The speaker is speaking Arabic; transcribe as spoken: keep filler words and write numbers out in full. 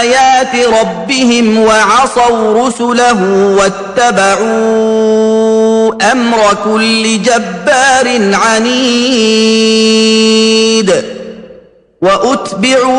آيات ربهم وعصوا رسله واتبعوا أمر كل جبار عنيد وأتبعوا